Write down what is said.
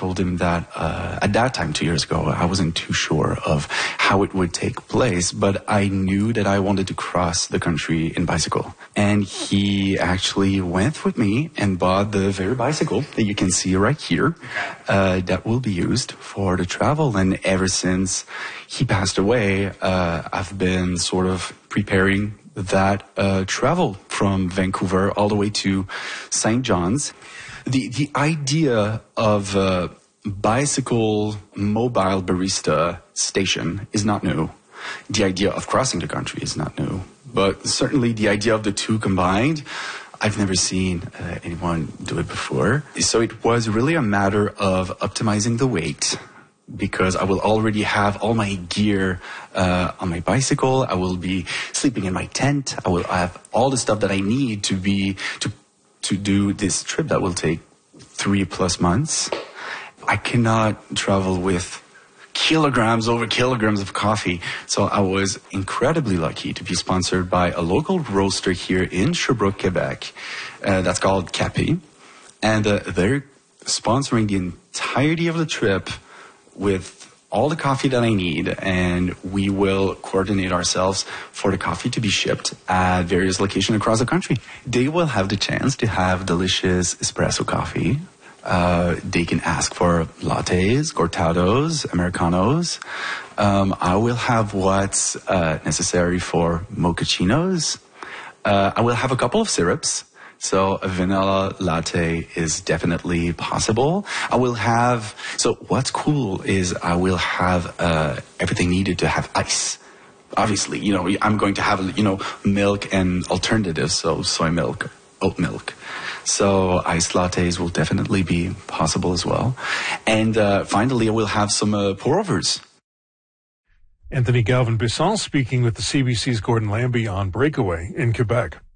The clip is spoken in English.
told him that at that time, 2 years ago, I wasn't too sure of how it would take place, but I knew that I wanted to cross the country in bicycle. And he actually went with me and bought the very bicycle that you can see right here that will be used for the travel. And ever since he passed away, I've been sort of preparing that travel from Vancouver all the way to St. John's. The idea of a bicycle mobile barista station is not new. The idea of crossing the country is not new. But certainly the idea of the two combined, I've never seen anyone do it before. So it was really a matter of optimizing the weight, because I will already have all my gear on my bicycle. I will be sleeping in my tent. I will have all the stuff that I need to do this trip that will take 3+ months. I cannot travel with kilograms over kilograms of coffee. So I was incredibly lucky to be sponsored by a local roaster here in Sherbrooke, Quebec. That's called Capé. And they're sponsoring the entirety of the trip with all the coffee that I need, and we will coordinate ourselves for the coffee to be shipped at various locations across the country. They will have the chance to have delicious espresso coffee. They can ask for lattes, cortados, americanos. I will have what's necessary for mochachinos. I will have a couple of syrups. So a vanilla latte is definitely possible. So what's cool is I will have everything needed to have ice. Obviously, I'm going to have, milk and alternatives, so soy milk, oat milk. So iced lattes will definitely be possible as well. And finally, I will have some pour-overs. Anthony Galvin Bisson speaking with the CBC's Gordon Lambie on Breakaway in Quebec.